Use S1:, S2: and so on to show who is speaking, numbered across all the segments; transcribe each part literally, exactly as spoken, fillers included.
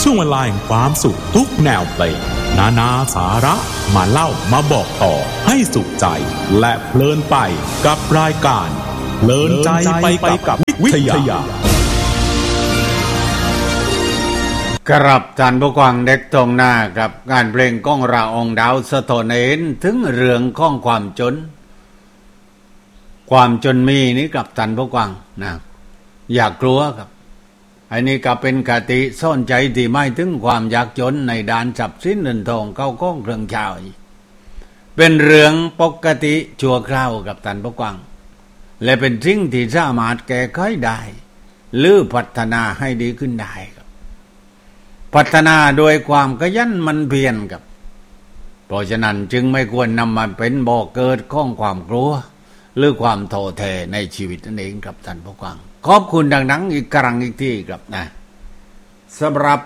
S1: ช่วงเวลาแห่งความสุขทุกแนวเพลงนานาสาระมาเล่ามาบอกต่อให้สุขใจและเพลินไปกับรายการเพลินใจไปกับวิทยา
S2: ครับท่านผู้ฟังเด็กตรงหน้ากับงานเพลงก้องราองดาวสะท้อนเห็นถึงเรื่องของความจนความจนมีนี้กับท่านผู้ฟังนะอย่ากลัวครับอันนี้ก็เป็นคติซ่อนใจที่ไม่ถึงความยากจนในด้านทรัพย์สินเงินทองเข้าก้องเครื่องใช้เป็นเรื่องปกติชั่วคราวกับท่านผู้ฟังและเป็นสิ่งที่สามารถแก้ไขได้หรือพัฒนาให้ดีขึ้นได้ครับพัฒนาโดยความขยันหมั่นเพียรครับเพราะฉะนั้นจึงไม่ควรนำมาเป็นบ่อเกิดของความกลัวหรือความท้อแท้ในชีวิตนั่นเองครับท่านผู้ฟังขอบคุณดังๆอีกครั้งอีกที่ครับนะสำหรับ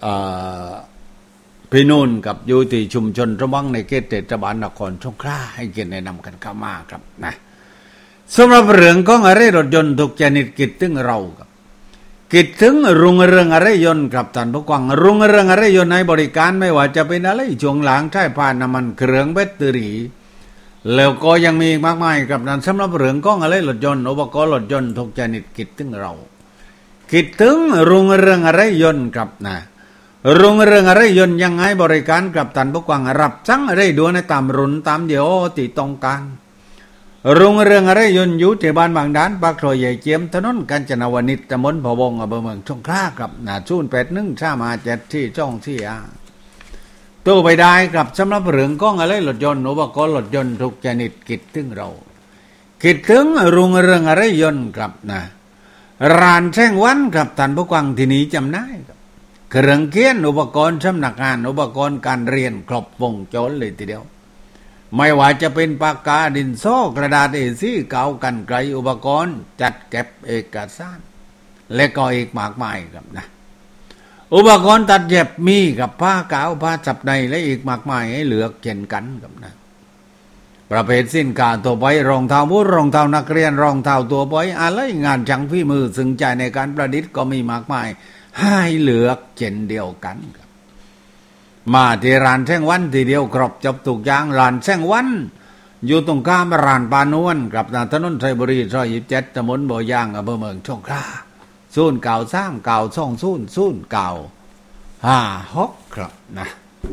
S2: พี่นุ่นกับอยู่ที่ชุมชนระวังในเขตเทศบาลนครสงขลาให้เกียรติแนะนำกันเข้ามาครับนะสำหรับเรื่องของอะไรรถยนต์ทุกชนิดกิจถึงเราครับกิจถึงรุ่งเรืองอะไรยนต์ครับท่านผู้ฟังรุ่งเรืองอะไรยนต์ในบริการไม่ว่าจะเป็นอะไรช่วงหลังใช้ผ่านน้ำมันเครื่องแบตเตอรี่แล้วก็ยังมีมากมายกับนั้นสำหรับเรื่องของอะไรรถยนต์อุปกรณ์รถยนต์ทุกชนิดกิจถึงเรากิจถึงรุ่งเรืองอะไรยนต์ครับนะรุ่งเรืองอะไรยนต์ยังให้บริการกับท่านผู้ฟังรับสั่งอะไรด่วนในตามรุ่นตามเดียวที่ต้องการรุ่งเรืองอะไรยนต์อยู่ที่บ้านบางด้านปากซอยใหญ่เจียมถนนกาญจนวนิชตำบลพะวงอำเภอเมืองสงขลาครับนะศูนย์แปดหนึ่งสามห้าเจ็ดที่ช่องที่อาตัวไปได้ครับสำหรับเรื่องของอะไรรถยนต์อุปกรณ์รถยนต์ทุกชนิดกิจถึงเรากิจถึงรุ่งเรืองอะไรยนต์ครับนะร้านแช่งวันครับท่านผู้ฟังที่นี้จำได้ครับเครื่องเขียนอุปกรณ์สำนักงานอุปกรณ์การเรียนครบวงจรเลยทีเดียวไม่ว่าจะเป็นปากกาดินสอกระดาษเอสี่เก่ากันไกลอุปกรณ์จัดเก็บเอกสารและก็อีกมากมายครับนะอุปกรณ์ตัดเย็บมีกับผ้ากาวผ้าจับในและอีกมากมายให้เหลือเช่นกันครับนะประเภทสินค้าตัวไปรองเท้าบูทรองเท้านักเรียนรองเท้าตัวไปอะไรงานจังฝีมือซึ่งใจในการประดิษฐ์ก็มีมากมายให้เหลือเช่นเดียวกันครับมาที่ร้านแช่งวันทีเดียวครบจบทุกอย่างร้านแช่งวันอยู่ตรงข้ามร้านปานวนกับถนนไทยบุรีซอยยี่สิบเจ็ดตำบลบ่อย่างอำเภอเมืองสงขลาศูนย์เก่าสร้างเก่าช่องศูนย์ศูนย์เก่าห้าหกครับนะ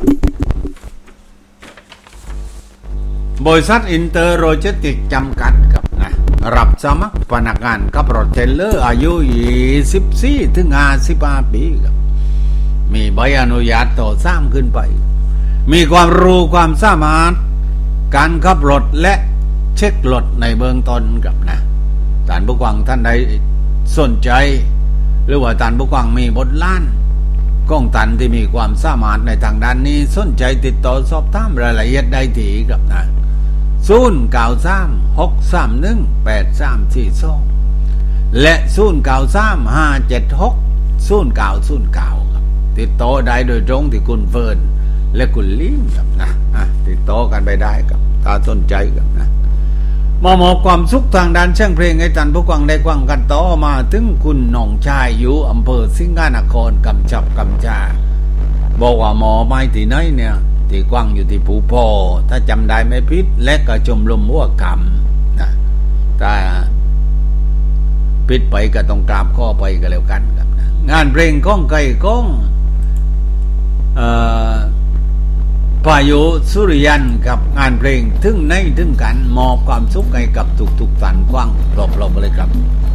S2: บริษัทอินเตอร์โลจิสติกส์จำกัดครับนะรับสมัครพนักงานขับรถเทรลเลอร์อายุยี่สิบสี่ถึงห้าสิบห้าปีครับมีใบอนุญาตต่อสร้างขึ้นไปมีความรู้ความสามารถการขับรถและเช็ครถในเบื้องต้นครับนะท่านผู้ฟังท่านใดสนใจหรือว่าท่านผู้ฟังมีบทล้านก้องตันที่มีความสามารถในทางด้านนี้สนใจติดต่อสอบถามรายละเอียดได้ที่ครับนะศูนย์เก้าสามหกสามหนึ่งแปดสามสี่สองและศูนย์เก้าสามห้าเจ็ดหกศูนย์เก้าศูนย์เก้าครับติดต่อได้โดยตรงที่คุณเฟิร์นและคุณลิ้มครับนะติดต่อกันไปได้ครับถ้าสนใจครับนะมอบมอบความสุขทางด้านเสียงเพลงให้ท่านผู้ฟังได้ฟังกันต่อมาถึงคุณหน่องชายอยู่อำเภอสิงห์นครกำจับกำจาบอกว่าหมอไม้ที่ไหนเนี่ยที่กว้างอยู่ที่ภูพอถ้าจำได้ไม่ผิดและก็ชมรมหัวกำนะถ้าผิดไปก็ต้องกราบข้อไปก็แล้วกันครับนะงานเพลงก้องไก่ก้องเอ่อพายุสุริยันกับงานเพลงถึงในถึงกันมอบความสุขให้กับทุกๆท่านกว้างปลอบๆเลยครับ